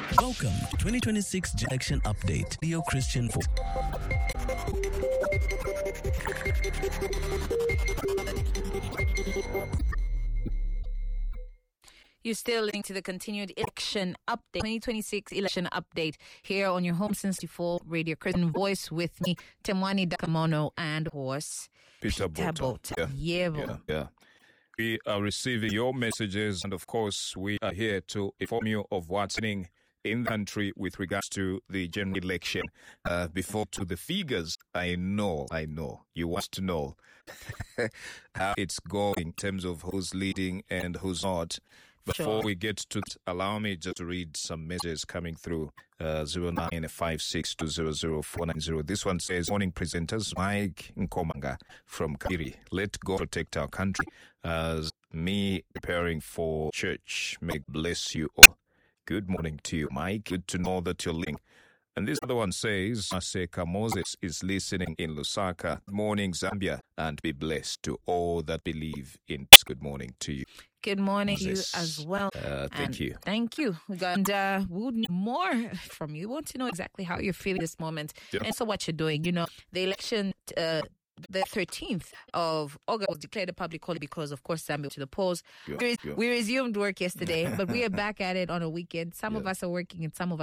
Welcome to 2026 Election Update. Leo Christian for. You're still listening to the continued election update, 2026 election update here on your home since before Radio Christian Voice with me, Temwani Dakamono, and horse Peter Bota. Yeah. We are receiving your messages, and of course, we are here to inform you of what's happening in the country with regards to the general election. Before to the figures, I know you want to know how it's going in terms of who's leading and who's not. Before we get to it, allow me just to read some messages coming through 0956200490. This one says, morning presenters, Mike Nkomanga from Kiri. Let God protect our country as me preparing for church. May God bless you all. Good morning to you, Mike. Good to know that you're listening. And this other one says, Maseka Moses is listening in Lusaka. Good morning, Zambia, and be blessed to all that believe in. Good morning to you. Good morning to you as well. Thank you. Thank you. We would need more from you. We want to know exactly how you're feeling this moment and so what you're doing. You know, the election, the 13th of August was declared a public holiday because, of course, Zambia to the polls. We resumed work yesterday, but we are back at it on a weekend. Some of us are working and some of us